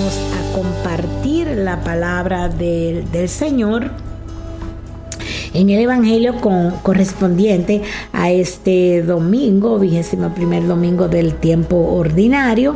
vamos a compartir la palabra del Señor en el Evangelio correspondiente a este domingo, 21º domingo del tiempo ordinario.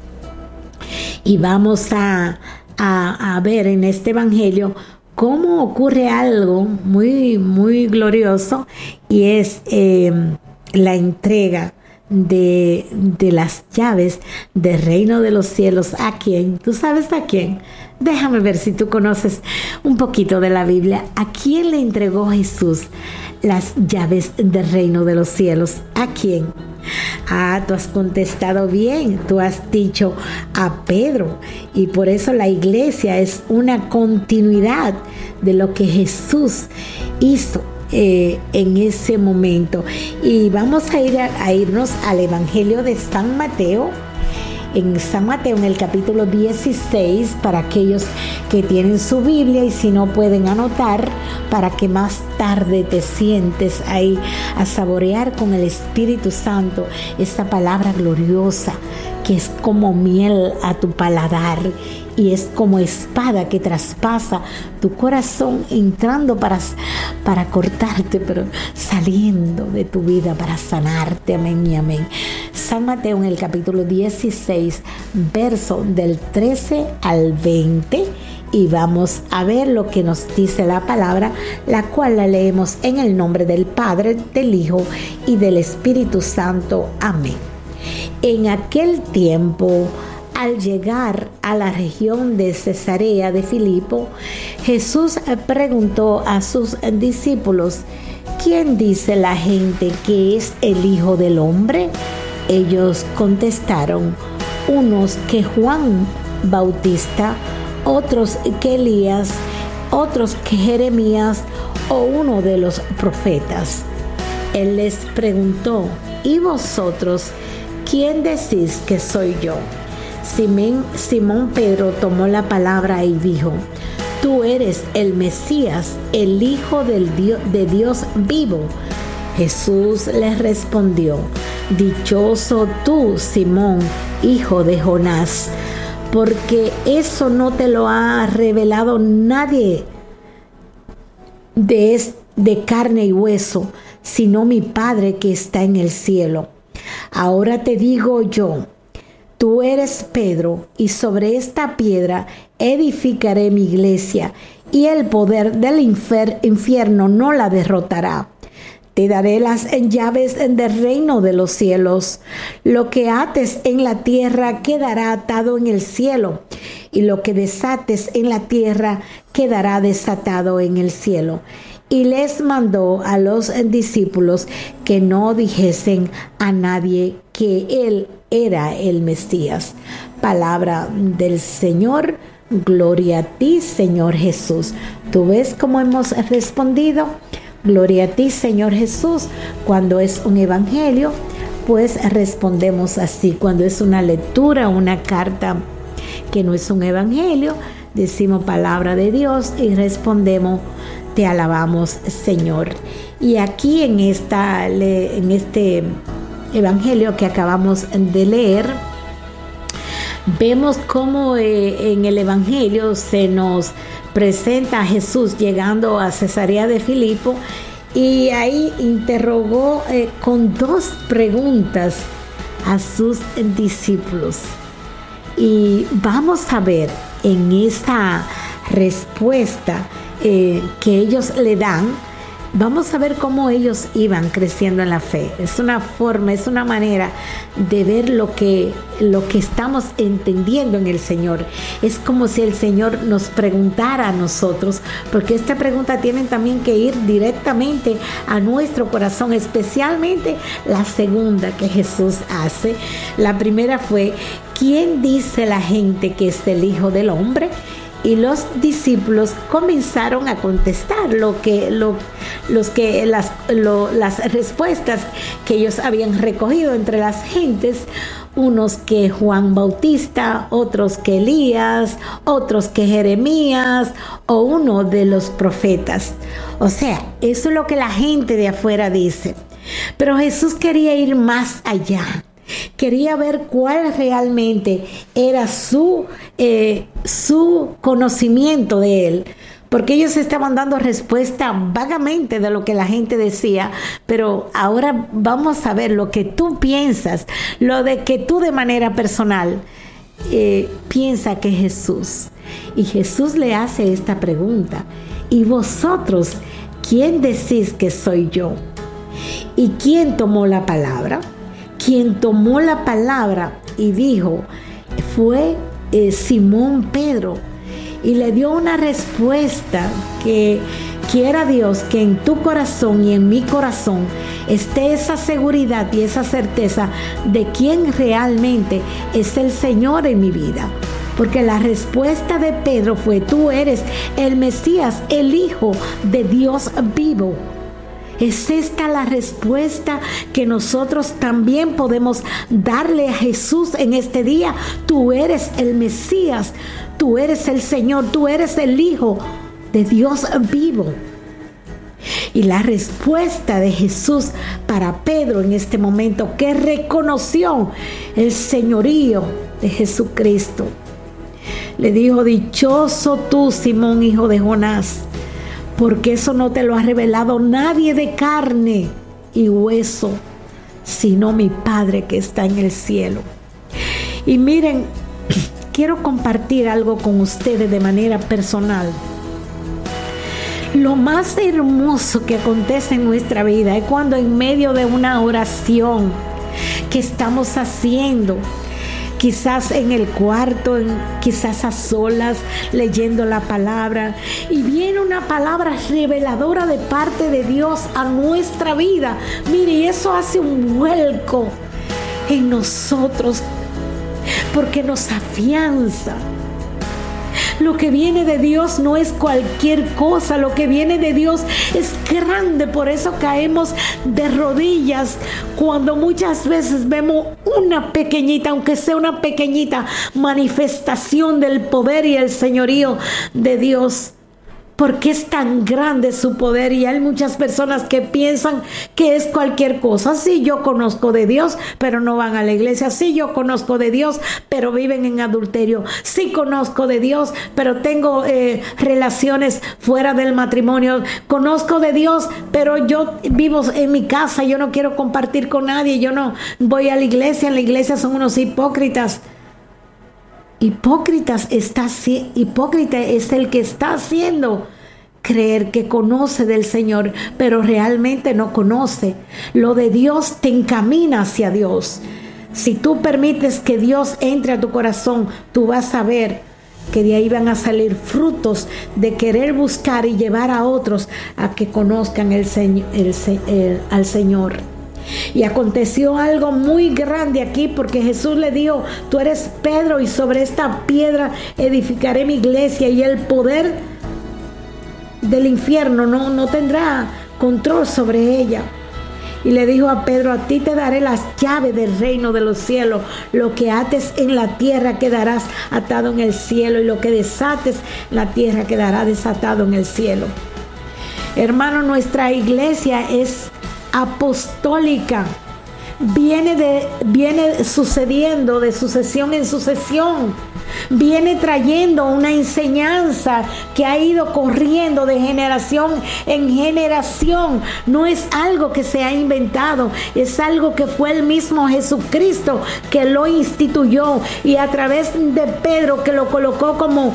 Y vamos a ver en este Evangelio cómo ocurre algo muy, muy glorioso, y es la entrega de las llaves del reino de los cielos. ¿A quién? ¿Tú sabes a quién? Déjame ver si tú conoces un poquito de la Biblia. ¿A quién le entregó Jesús las llaves del reino de los cielos? ¿A quién? Tú has contestado bien. Tú has dicho a Pedro. Y por eso la iglesia es una continuidad de lo que Jesús hizo en ese momento. Y vamos a irnos al Evangelio de San Mateo. En San Mateo, en el capítulo 16, para aquellos que tienen su Biblia, y si no pueden anotar, para que más tarde te sientes ahí a saborear con el Espíritu Santo esta palabra gloriosa que es como miel a tu paladar y es como espada que traspasa tu corazón, entrando para cortarte, pero saliendo de tu vida para sanarte. Amén y amén. San Mateo, en el capítulo 16, verso del 13 al 20, y vamos a ver lo que nos dice la palabra, la cual la leemos en el nombre del Padre, del Hijo y del Espíritu Santo. Amén. En aquel tiempo, al llegar a la región de Cesarea de Filipo, Jesús preguntó a sus discípulos: ¿quién dice la gente que es el Hijo del Hombre? Ellos contestaron: unos que Juan Bautista, otros que Elías, otros que Jeremías o uno de los profetas. Él les preguntó: ¿y vosotros quién decís que soy yo? Simón Pedro tomó la palabra y dijo: tú eres el Mesías, el Hijo de Dios vivo. Jesús les respondió: dichoso tú, Simón, hijo de Jonás, porque eso no te lo ha revelado nadie de carne y hueso, sino mi Padre que está en el cielo. Ahora te digo yo: tú eres Pedro, y sobre esta piedra edificaré mi iglesia, y el poder del infierno no la derrotará. Te daré las llaves del reino de los cielos. Lo que ates en la tierra quedará atado en el cielo, y lo que desates en la tierra quedará desatado en el cielo. Y les mandó a los discípulos que no dijesen a nadie que él era el Mesías. Palabra del Señor. Gloria a ti, Señor Jesús. ¿Tú ves cómo hemos respondido? Gloria a ti, Señor Jesús. Cuando es un evangelio, pues respondemos así. Cuando es una lectura, una carta que no es un evangelio, decimos palabra de Dios y respondemos: te alabamos, Señor. Y aquí en este evangelio que acabamos de leer, vemos cómo en el evangelio se nos presenta a Jesús llegando a Cesarea de Filipo, y ahí interrogó con dos preguntas a sus discípulos. Y vamos a ver en esa respuesta que ellos le dan, vamos a ver cómo ellos iban creciendo en la fe. Es una forma, es una manera de ver lo que estamos entendiendo en el Señor. Es como si el Señor nos preguntara a nosotros, porque esta pregunta tiene también que ir directamente a nuestro corazón, especialmente la segunda que Jesús hace. La primera fue: ¿quién dice la gente que es el Hijo del Hombre? Y los discípulos comenzaron a contestar las respuestas que ellos habían recogido entre las gentes. Unos que Juan Bautista, otros que Elías, otros que Jeremías o uno de los profetas. O sea, eso es lo que la gente de afuera dice. Pero Jesús quería ir más allá. Quería ver cuál realmente era su conocimiento de él. Porque ellos estaban dando respuesta vagamente de lo que la gente decía, pero ahora vamos a ver lo que tú piensas, lo de que tú de manera personal piensa que Jesús. Y Jesús le hace esta pregunta: ¿y vosotros quién decís que soy yo? ¿Y quién tomó la palabra? Quien tomó la palabra y dijo fue Simón Pedro. Y le dio una respuesta que quiera Dios que en tu corazón y en mi corazón esté esa seguridad y esa certeza de quién realmente es el Señor en mi vida. Porque la respuesta de Pedro fue: tú eres el Mesías, el Hijo de Dios vivo. ¿Es esta la respuesta que nosotros también podemos darle a Jesús en este día? Tú eres el Mesías, tú eres el Señor, tú eres el Hijo de Dios vivo. Y la respuesta de Jesús para Pedro en este momento, que reconoció el señorío de Jesucristo, le dijo: dichoso tú, Simón, hijo de Jonás, porque eso no te lo ha revelado nadie de carne y hueso, sino mi Padre que está en el cielo. Y miren, quiero compartir algo con ustedes de manera personal. Lo más hermoso que acontece en nuestra vida es cuando en medio de una oración que estamos haciendo, quizás en el cuarto, quizás a solas, leyendo la palabra, y viene una palabra reveladora de parte de Dios a nuestra vida. Mire, y eso hace un vuelco en nosotros, porque nos afianza. Lo que viene de Dios no es cualquier cosa, lo que viene de Dios es grande. Por eso caemos de rodillas cuando muchas veces vemos una pequeñita, aunque sea una pequeñita manifestación del poder y el señorío de Dios. Porque es tan grande su poder, y hay muchas personas que piensan que es cualquier cosa. Sí, yo conozco de Dios, pero no van a la iglesia. Sí, yo conozco de Dios, pero viven en adulterio. Sí, conozco de Dios, pero tengo relaciones fuera del matrimonio. Conozco de Dios, pero yo vivo en mi casa. Yo no quiero compartir con nadie. Yo no voy a la iglesia. En la iglesia son unos hipócritas. Hipócrita es el que está haciendo creer que conoce del Señor, pero realmente no conoce. Lo de Dios te encamina hacia Dios. Si tú permites que Dios entre a tu corazón, tú vas a ver que de ahí van a salir frutos de querer buscar y llevar a otros a que conozcan al Señor. Y aconteció algo muy grande aquí, porque Jesús le dijo: tú eres Pedro, y sobre esta piedra edificaré mi iglesia, y el poder del infierno no tendrá control sobre ella. Y le dijo a Pedro: a ti te daré las llaves del reino de los cielos. Lo que ates en la tierra quedarás atado en el cielo, y lo que desates en la tierra quedará desatado en el cielo. Hermano, nuestra iglesia es apostólica, viene sucediendo de sucesión en sucesión, viene trayendo una enseñanza que ha ido corriendo de generación en generación. No es algo que se ha inventado, es algo que fue el mismo Jesucristo que lo instituyó, y a través de Pedro, que lo colocó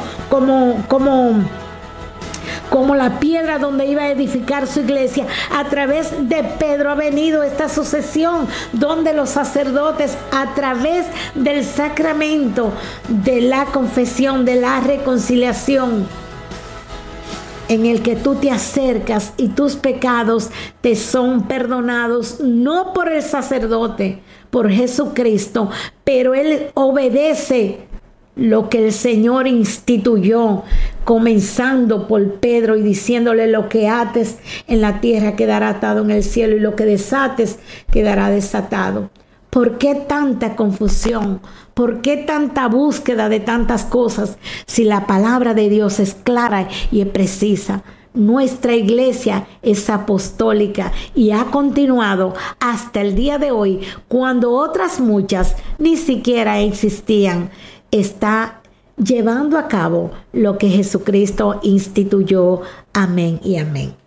como la piedra donde iba a edificar su iglesia. A través de Pedro ha venido esta sucesión donde los sacerdotes, a través del sacramento de la confesión, de la reconciliación, en el que tú te acercas y tus pecados te son perdonados, no por el sacerdote, por Jesucristo, pero él obedece lo que el Señor instituyó, comenzando por Pedro y diciéndole: lo que ates en la tierra quedará atado en el cielo, y lo que desates quedará desatado. ¿Por qué tanta confusión? ¿Por qué tanta búsqueda de tantas cosas si la palabra de Dios es clara y es precisa? nuestra iglesia es apostólica y ha continuado hasta el día de hoy, cuando otras muchas ni siquiera existían. Está llevando a cabo lo que Jesucristo instituyó. Amén y amén.